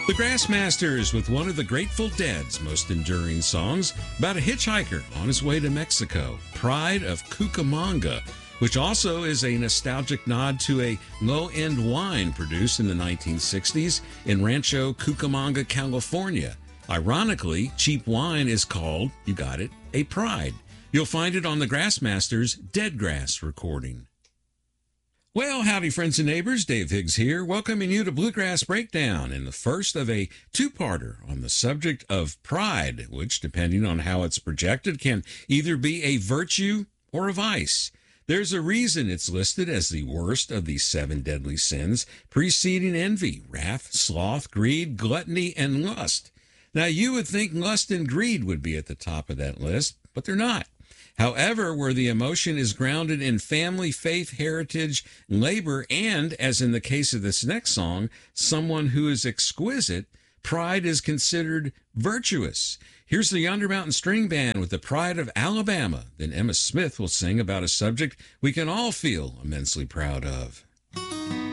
The Grassmasters with one of the Grateful Dead's most enduring songs about a hitchhiker on his way to Mexico, Pride of Cucamonga, which also is a nostalgic nod to a low-end wine produced in the 1960s in Rancho Cucamonga, California. Ironically, cheap wine is called, you got it, a Pride. You'll find it on the Grassmasters' Dead Grass recording. Well, howdy, friends and neighbors. Dave Higgs here, welcoming you to Bluegrass Breakdown in the first of a two-parter on the subject of pride, which, depending on how it's projected, can either be a virtue or a vice. There's a reason it's listed as the worst of the seven deadly sins, preceding envy, wrath, sloth, greed, gluttony, and lust. Now, you would think lust and greed would be at the top of that list, but they're not. However, where the emotion is grounded in family, faith, heritage, labor, and, as in the case of this next song, someone who is exquisite, pride is considered virtuous. Here's the Yonder Mountain String Band with the Pride of Alabama. Then Emma Smith will sing about a subject we can all feel immensely proud of.